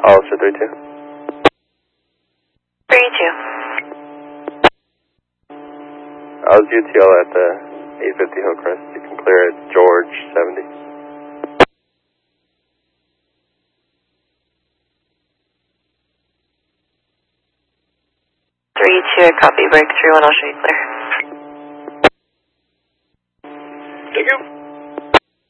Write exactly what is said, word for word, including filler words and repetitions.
Hollister three two. three two. I was U T L at the eight fifty Hillcrest. You can clear at George seventy. three two, copy, breakthrough, and I'll show you clear.